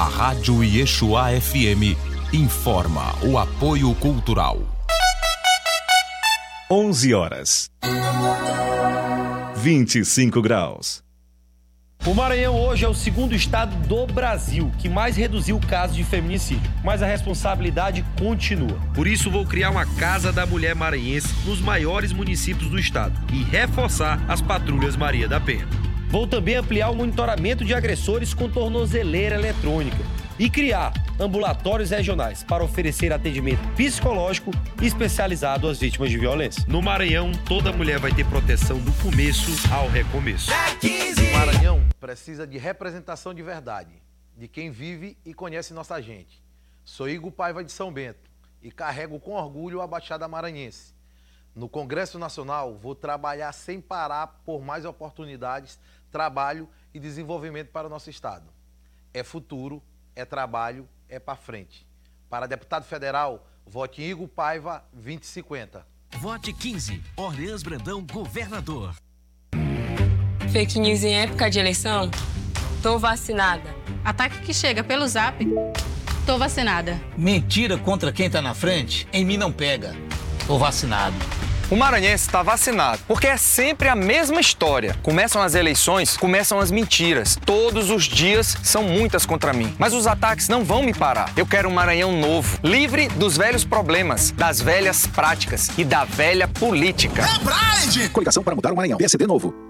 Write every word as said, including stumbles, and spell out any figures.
Rádio Yeshua F M informa o apoio cultural. onze horas. vinte e cinco graus. O Maranhão hoje é o segundo estado do Brasil que mais reduziu o caso de feminicídio, mas a responsabilidade continua. Por isso vou criar uma Casa da Mulher Maranhense nos maiores municípios do estado e reforçar as patrulhas Maria da Penha. Vou também ampliar o monitoramento de agressores com tornozeleira eletrônica e criar ambulatórios regionais para oferecer atendimento psicológico especializado às vítimas de violência. No Maranhão, toda mulher vai ter proteção do começo ao recomeço. O Maranhão precisa de representação de verdade, de quem vive e conhece nossa gente. Sou Igor Paiva de São Bento e carrego com orgulho a Baixada Maranhense. No Congresso Nacional, vou trabalhar sem parar por mais oportunidades, trabalho e desenvolvimento para o nosso estado. É futuro, é trabalho, é para frente. Para deputado federal, vote em Igor Paiva vinte e cinquenta. Vote quinze, Orleans Brandão, governador. Fake news em época de eleição? Tô vacinada. Ataque que chega pelo zap? Tô vacinada. Mentira contra quem tá na frente? Em mim não pega. Tô vacinado. O maranhense está vacinado, porque é sempre a mesma história. Começam as eleições, começam as mentiras. Todos os dias são muitas contra mim. Mas os ataques não vão me parar. Eu quero um Maranhão novo, livre dos velhos problemas, das velhas práticas e da velha política. É Pride! Coligação para mudar o Maranhão. P S D novo.